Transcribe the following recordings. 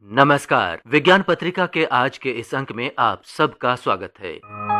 नमस्कार, विज्ञान पत्रिका के आज के इस अंक में आप सबका स्वागत है।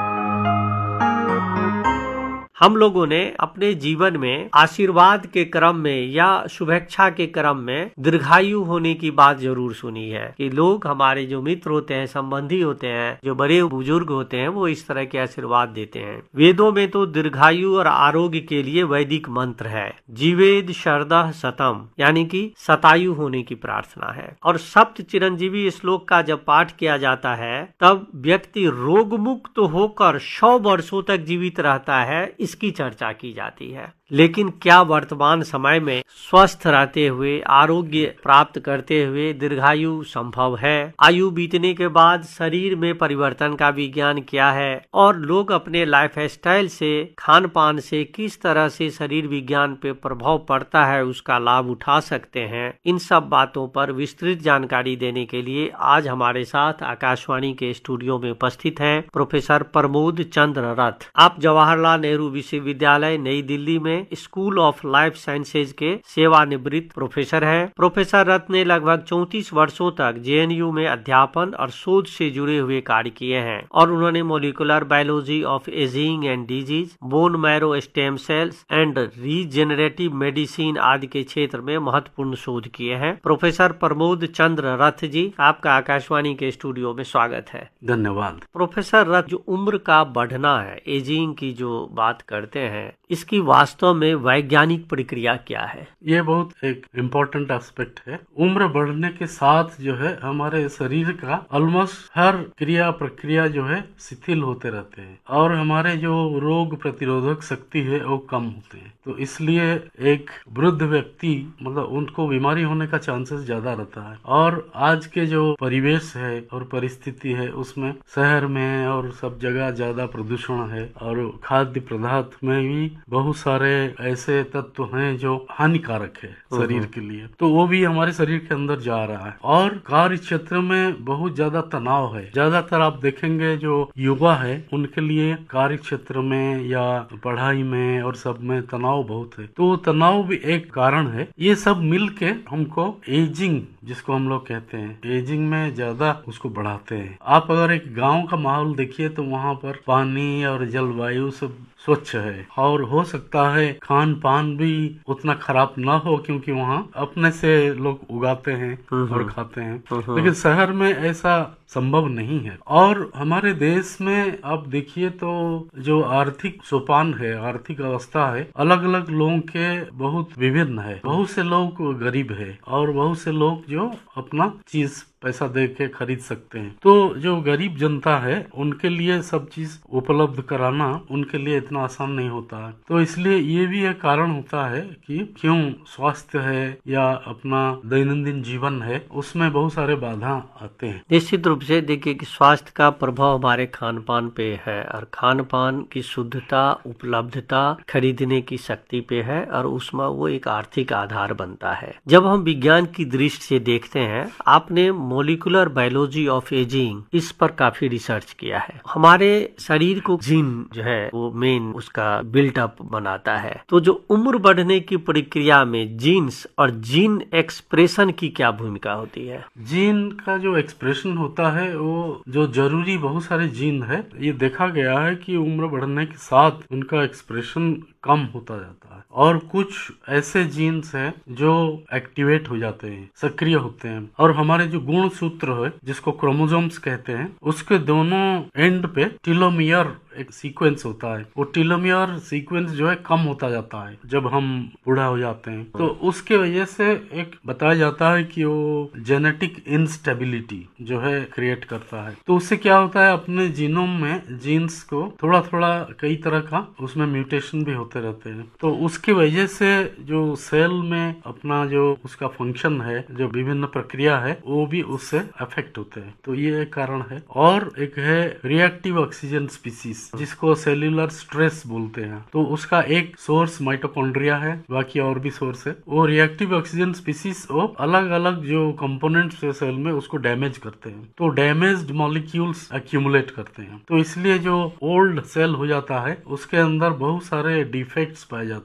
हम लोगों ने अपने जीवन में आशीर्वाद के क्रम में या शुभेच्छा के क्रम में दीर्घायु होने की बात जरूर सुनी है कि लोग, हमारे जो मित्र होते हैं, संबंधी होते हैं, जो बड़े बुजुर्ग होते हैं, वो इस तरह के आशीर्वाद देते हैं। वेदों में तो दीर्घायु और आरोग्य के लिए वैदिक मंत्र है, जीवेद शरदः शतम, यानी कि शतायु होने की प्रार्थना है। और सप्त चिरंजीवी श्लोक का जब पाठ किया जाता है तब व्यक्ति रोग मुक्त होकर 100 वर्षों तक जीवित रहता है, इसकी चर्चा की जाती है। लेकिन क्या वर्तमान समय में स्वस्थ रहते हुए, आरोग्य प्राप्त करते हुए दीर्घायु संभव है? आयु बीतने के बाद शरीर में परिवर्तन का विज्ञान क्या है और लोग अपने लाइफ स्टाइल से, खान पान से किस तरह से शरीर विज्ञान पे प्रभाव पड़ता है, उसका लाभ उठा सकते हैं? इन सब बातों पर विस्तृत जानकारी देने के लिए आज हमारे साथ आकाशवाणी के स्टूडियो में उपस्थित हैं प्रोफेसर प्रमोद चंद्र रथ। आप जवाहरलाल नेहरू विश्वविद्यालय नई दिल्ली में स्कूल ऑफ लाइफ साइंसेज के सेवानिवृत्त प्रोफेसर हैं। प्रोफेसर रथ ने लगभग 34 वर्षों तक जेएनयू में अध्यापन और शोध से जुड़े हुए कार्य किए हैं और उन्होंने molecular biology of ageing and disease, bone marrow stem cells and regenerative medicine आदि के क्षेत्र में महत्वपूर्ण शोध किए हैं। प्रोफेसर प्रमोद चंद्र रथ जी, आपका आकाशवाणी के स्टूडियो में स्वागत है। धन्यवाद। प्रोफेसर रथ, जो उम्र का बढ़ना है, एजिंग की जो बात करते हैं, इसकी वास्तव में वैज्ञानिक प्रक्रिया क्या है? ये बहुत एक इम्पोर्टेंट एस्पेक्ट है। उम्र बढ़ने के साथ जो है हमारे शरीर का ऑलमोस्ट हर क्रिया प्रक्रिया जो है शिथिल होते रहते हैं और हमारे जो रोग प्रतिरोधक शक्ति है वो कम होते हैं। तो इसलिए एक वृद्ध व्यक्ति, मतलब उनको बीमारी होने का चांसेस ज्यादा रहता है। और आज के जो परिवेश है और परिस्थिति है उसमें शहर में और सब जगह ज्यादा प्रदूषण है और खाद्य पदार्थ में भी बहुत सारे ऐसे तत्व हैं जो हानिकारक है शरीर के लिए, तो वो भी हमारे शरीर के अंदर जा रहा है। और कार्य क्षेत्र में बहुत ज्यादा तनाव है। ज्यादातर आप देखेंगे जो युवा है उनके लिए कार्य क्षेत्र में या पढ़ाई में और सब में तनाव बहुत है। तो तनाव भी एक कारण है। ये सब मिलके हमको एजिंग, जिसको हम लोग कहते हैं, एजिंग में ज्यादा उसको बढ़ाते हैं। आप अगर एक गांव का माहौल देखिए तो वहाँ पर पानी और जलवायु सब स्वच्छ है और हो सकता है खान पान भी उतना खराब ना हो, क्योंकि वहाँ अपने से लोग उगाते हैं और खाते हैं। लेकिन शहर में ऐसा संभव नहीं है। और हमारे देश में आप देखिए तो जो आर्थिक सोपान है, आर्थिक अवस्था है, अलग अलग लोगों के बहुत विभिन्न है। बहुत से लोग गरीब है और बहुत से लोग जो अपना चीज पैसा दे के खरीद सकते हैं। तो जो गरीब जनता है उनके लिए सब चीज उपलब्ध कराना उनके लिए इतना आसान नहीं होता है। तो इसलिए ये भी एक कारण होता है कि क्यों स्वास्थ्य है या अपना दैनंदिन जीवन है उसमें बहुत सारे बाधा आते हैं। निश्चित रूप से देखिए कि स्वास्थ्य का प्रभाव हमारे खान पान पे है और खान पान की शुद्धता, उपलब्धता, खरीदने की शक्ति पे है और उसमें वो एक आर्थिक आधार बनता है। जब हम विज्ञान की दृष्टि से देखते हैं, आपने मोलिकुलर बायोलॉजी ऑफ एजिंग, इस पर काफी रिसर्च किया है। हमारे शरीर को जीन जो है वो मेन उसका बिल्टअप बनाता है। तो जो उम्र बढ़ने की प्रक्रिया में जीन्स और जीन एक्सप्रेशन की क्या भूमिका होती है? जीन का जो एक्सप्रेशन होता है वो जो जरूरी बहुत सारे जीन है, ये देखा गया है कि उम्र बढ़ने के साथ उनका एक्सप्रेशन कम होता जाता है और कुछ ऐसे जीन्स हैं जो एक्टिवेट हो जाते हैं, सक्रिय होते हैं। और हमारे जो गुण सूत्र है जिसको क्रोमोसोम्स कहते हैं, उसके दोनों एंड पे टेलोमियर एक सीक्वेंस होता है। वो टेलोमियर सीक्वेंस जो है कम होता जाता है जब हम बूढ़ा हो जाते हैं। तो उसके वजह से एक बताया जाता है कि वो जेनेटिक इंस्टेबिलिटी जो है क्रिएट करता है। तो उससे क्या होता है, अपने जीनोम में जीन्स को थोड़ा थोड़ा कई तरह का उसमें म्यूटेशन भी होते रहते हैं। तो उसकी वजह से जो सेल में अपना जो उसका फंक्शन है, जो विभिन्न प्रक्रिया है, वो भी उससे अफेक्ट होते हैं। तो ये एक कारण है। और एक है रिएक्टिव ऑक्सीजन स्पीसीज, जिसको सेल्यूलर स्ट्रेस बोलते हैं। तो उसका एक सोर्स माइटोकॉन्ड्रिया है, बाकी और भी सोर्स है। वो रिएक्टिव ऑक्सीजन स्पीसीज वो अलग अलग जो कंपोनेंट्स है सेल में उसको डैमेज करते हैं। तो डैमेज्ड मॉलिक्यूल्स एक्यूमुलेट करते हैं। तो इसलिए जो ओल्ड सेल हो जाता है उसके अंदर बहुत सारे डिफेक्ट्स पाए जाते हैं।